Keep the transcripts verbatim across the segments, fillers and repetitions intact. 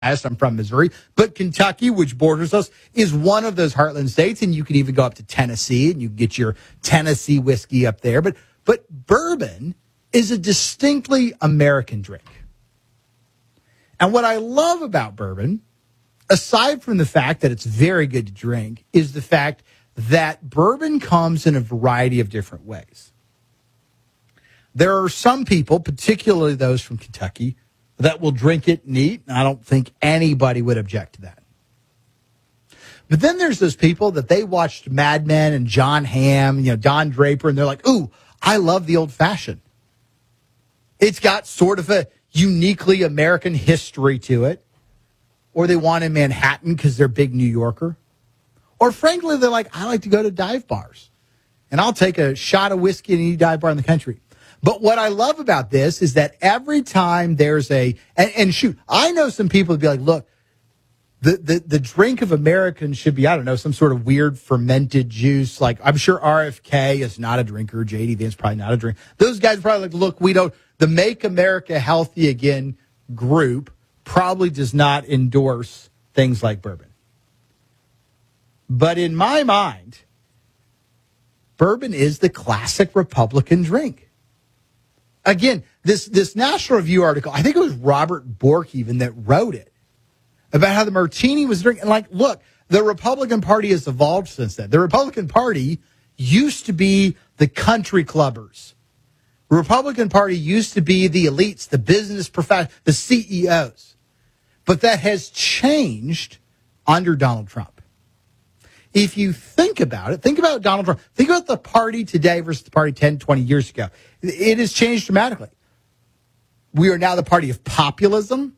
I'm from Missouri, but Kentucky, which borders us, is one of those heartland states, and you can even go up to Tennessee, and you can get your Tennessee whiskey up there. But but bourbon is a distinctly American drink. And what I love about bourbon, aside from the fact that it's very good to drink, is the fact that bourbon comes in a variety of different ways. There are some people, particularly those from Kentucky, that will drink it neat, and I don't think anybody would object to that. But then there's those people that they watched Mad Men and John Hamm, you know, Don Draper, and they're like, ooh, I love the old-fashioned. It's got sort of a uniquely American history to it. Or they want in Manhattan because they're a big New Yorker. Or frankly, they're like, I like to go to dive bars, and I'll take a shot of whiskey in any dive bar in the country. But what I love about this is that every time there's a, and, and shoot, I know some people would be like, look, the, the, the drink of Americans should be, I don't know, some sort of weird fermented juice. Like, I'm sure R F K is not a drinker. J D Vance probably not a drinker. Those guys are probably like, look, we don't, the Make America Healthy Again group probably does not endorse things like bourbon. But in my mind, bourbon is the classic Republican drink. Again, this, this National Review article, I think it was Robert Bork even that wrote it, about how the martini was drinking. Like, look, the Republican Party has evolved since then. The Republican Party used to be the country clubbers. The Republican Party used to be the elites, the business professionals, the C E Os. But that has changed under Donald Trump. If you think about it, think about Donald Trump. Think about the party today versus the party ten, twenty years ago. It has changed dramatically. We are now the party of populism.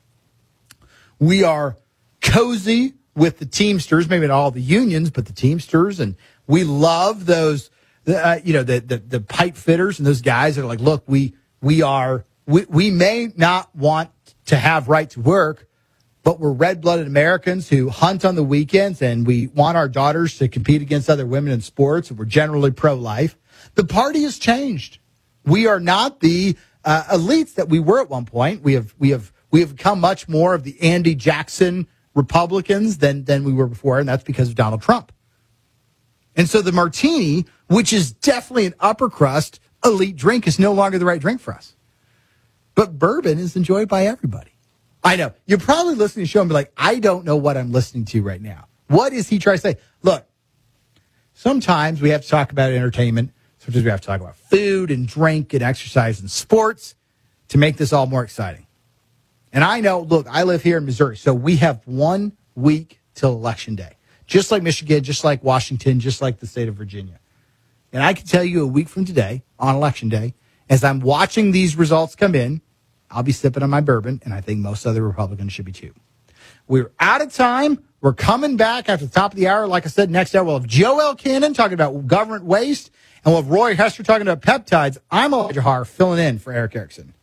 We are cozy with the Teamsters, maybe not all the unions, but the Teamsters. And we love those, uh, you know, the, the, the pipe fitters and those guys that are like, look, we, we are, we, we may not want to have right to work, but we're red-blooded Americans who hunt on the weekends, and we want our daughters to compete against other women in sports, and we're generally pro-life. The party has changed. We are not the uh, elites that we were at one point. We have we have we have become much more of the Andy Jackson Republicans than than we were before, and that's because of Donald Trump. And so the martini, which is definitely an upper crust elite drink, is no longer the right drink for us. But bourbon is enjoyed by everybody. I know. You're probably listening to the show and be like, I don't know what I'm listening to right now. What is he trying to say? Look, sometimes we have to talk about entertainment. Sometimes we have to talk about food and drink and exercise and sports to make this all more exciting. And I know, look, I live here in Missouri, so we have one week till Election Day. Just like Michigan, just like Washington, just like the state of Virginia. And I can tell you a week from today, on Election Day, as I'm watching these results come in, I'll be sipping on my bourbon, and I think most other Republicans should be too. We're out of time. We're coming back after the top of the hour. Like I said, next hour we'll have Joe L. Cannon talking about government waste, and we'll have Roy Hester talking about peptides. I'm Elijah Har, filling in for Eric Erickson.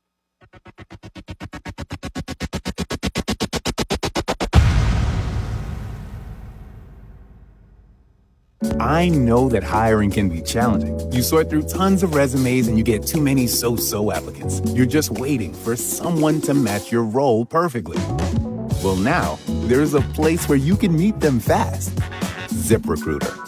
I know that hiring can be challenging. You sort through tons of resumes and you get too many so-so applicants. You're just waiting for someone to match your role perfectly. Well, now, there's a place where you can meet them fast. ZipRecruiter.